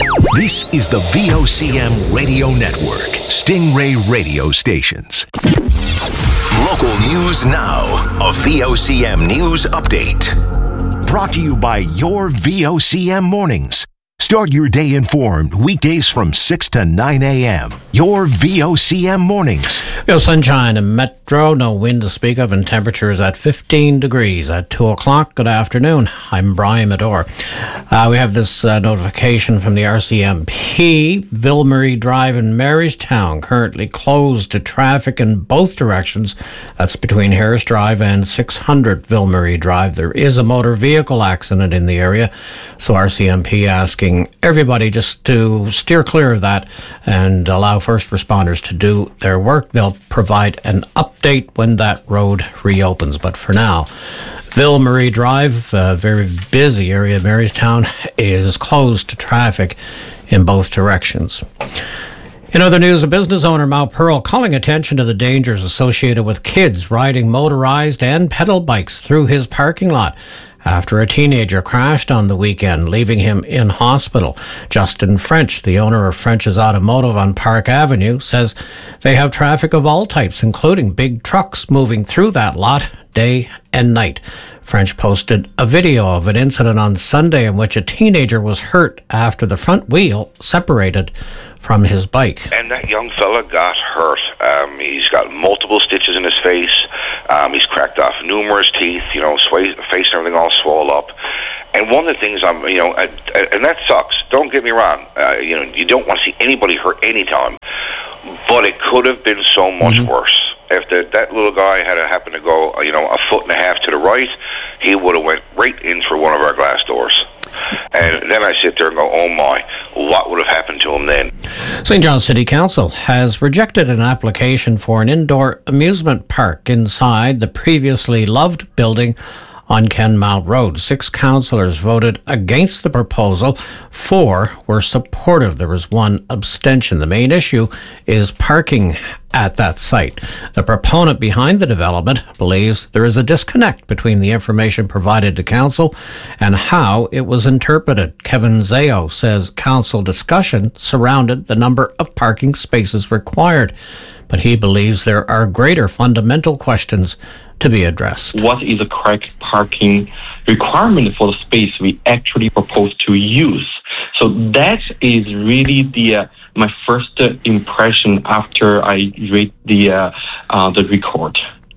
This is the VOCM Radio Network, Stingray Radio Stations. Local news now, a VOCM news update. Brought to you by your VOCM mornings. Start your day informed weekdays from 6 to 9 a.m. Your VOCM mornings. Sunshine in Metro, no wind to speak of, and temperatures at 15 degrees at 2 o'clock. Good afternoon. I'm Brian Medore. We have this notification from the RCMP. Ville-Marie Drive in Marystown currently closed to traffic in both directions. That's between Harris Drive and 600 Ville-Marie Drive. There is a motor vehicle accident in the area, so RCMP asking everybody just to steer clear of that and allow first responders to do their work. They'll provide an update when that road reopens. But for now, Ville-Marie Drive, a very busy area of Marystown, is closed to traffic in both directions. In other news, a business owner, Mount Pearl, calling attention to the dangers associated with kids riding motorized and pedal bikes through his parking lot after a teenager crashed on the weekend, leaving him in hospital. Justin French, the owner of French's Automotive on Park Avenue, says they have traffic of all types, including big trucks moving through that lot day and night. French posted a video of an incident on Sunday in which a teenager was hurt after the front wheel separated from his bike. And that young fella got hurt. He's got multiple stitches in his face. He's cracked off numerous teeth, face and everything all swole up. And one of the things and that sucks. Don't get me wrong. You don't want to see anybody hurt anytime. But it could have been so much worse. If that little guy had happened to go, a foot and a half to the right, he would have went right in through one of our glass doors. And then I sit there and go, oh my, what would have happened to him then? St. John City Council has rejected an application for an indoor amusement park inside the previously loved building on Kenmount Road. 6 councillors voted against the proposal. 4 were supportive. There was 1 abstention. The main issue is parking at that site. The proponent behind the development believes there is a disconnect between the information provided to council and how it was interpreted. Kevin Zao says council discussion surrounded the number of parking spaces required, but he believes there are greater fundamental questions to be addressed. What is the correct parking requirement for the space we actually propose to use? So that is really my first impression after I read the record.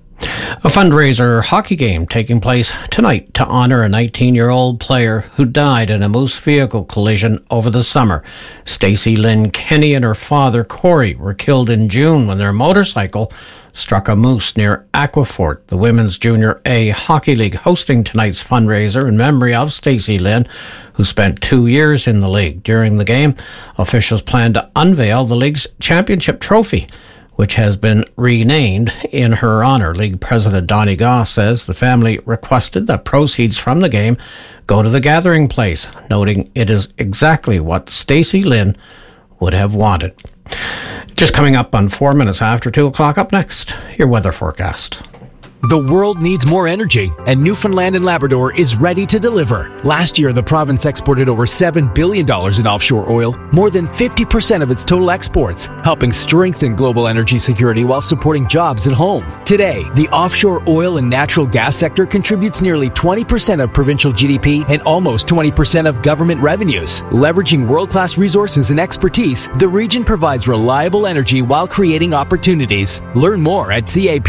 A fundraiser hockey game taking place tonight to honour a 19-year-old player who died in a Moose vehicle collision over the summer. Stacey Lynn Kenny and her father, Corey, were killed in June when their motorcycle struck a moose near Aquafort. The Women's Junior A Hockey League hosting tonight's fundraiser in memory of Stacey Lynn, who spent 2 years in the league. During the game, officials plan to unveil the league's championship trophy, which has been renamed in her honour. League President Donnie Goss says the family requested that proceeds from the game go to the gathering place, noting it is exactly what Stacey Lynn would have wanted. Just coming up on 4 minutes after 2 o'clock. Up next, your weather forecast. The world needs more energy, and Newfoundland and Labrador is ready to deliver. Last year, the province exported over $7 billion in offshore oil, more than 50% of its total exports, helping strengthen global energy security while supporting jobs at home. Today, the offshore oil and natural gas sector contributes nearly 20% of provincial GDP and almost 20% of government revenues. Leveraging world-class resources and expertise, the region provides reliable energy while creating opportunities. Learn more at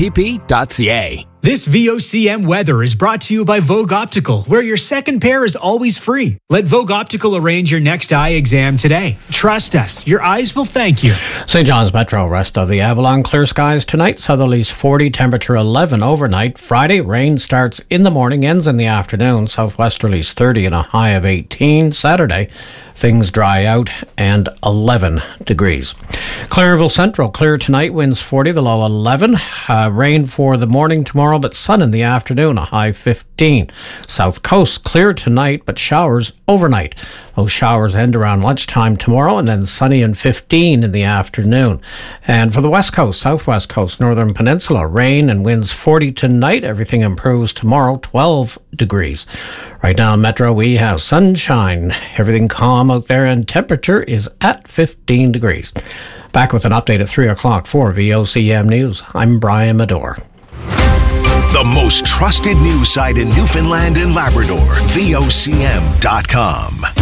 capp.ca. This VOCM weather is brought to you by Vogue Optical, where your second pair is always free. Let Vogue Optical arrange your next eye exam today. Trust us, your eyes will thank you. St. John's Metro, rest of the Avalon, clear skies tonight. Southerlies 40, temperature 11 overnight. Friday, rain starts in the morning, ends in the afternoon. Southwesterlies 30 and a high of 18. Saturday, things dry out and 11 degrees. Clarenville Central, clear tonight, winds 40, the low 11. Rain for the morning tomorrow, but sun in the afternoon, a high 15. South Coast, clear tonight, but showers overnight. Those showers end around lunchtime tomorrow, and then sunny and 15 in the afternoon. And for the West Coast, Southwest Coast, Northern Peninsula, rain and winds 40 tonight. Everything improves tomorrow, 12 degrees. Right now in Metro, we have sunshine. Everything calm out there, and temperature is at 15 degrees. Back with an update at 3 o'clock for VOCM News. I'm Brian Medore. The most trusted news site in Newfoundland and Labrador, VOCM.com.